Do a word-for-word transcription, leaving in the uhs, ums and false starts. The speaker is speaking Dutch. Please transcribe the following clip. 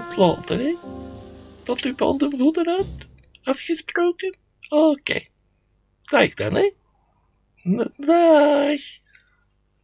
Later, hè? Tot u banden voederuit. Afgesproken? Oké. Okay. Dag dan, hè? Dag.